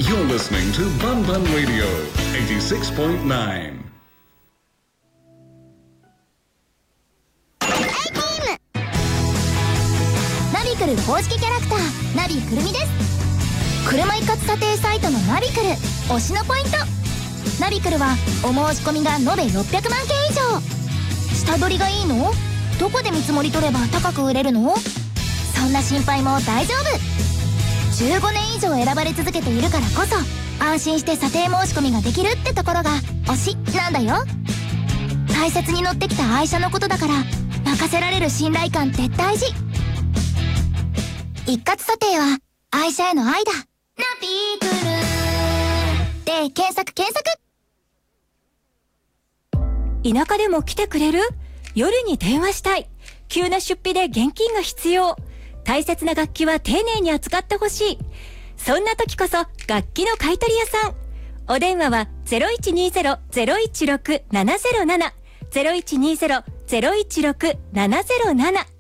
You're listening to Bun Bun Radio 86.9. ナビクル公式キャラクターナビくるみです。車一括査定サイトのナビクル推しのポイント。ナビクルはお申し込みが延べ600万件以上。下取りがいいの？どこで見積もり取れば高く売れるの？そんな心配も大丈夫。15年以上選ばれ続けているからこそ安心して査定申し込みができるってところが推しなんだよ。大切に乗ってきた愛車のことだから任せられる信頼感って大事。一括査定は愛車への愛だ。ナビクルで検索。 田舎でも来てくれる？夜に電話したい。急な出費で現金が必要。大切な楽器は丁寧に扱ってほしい。そんな時こそ楽器の買取屋さん。お電話は 0120-016-707 0120-016-707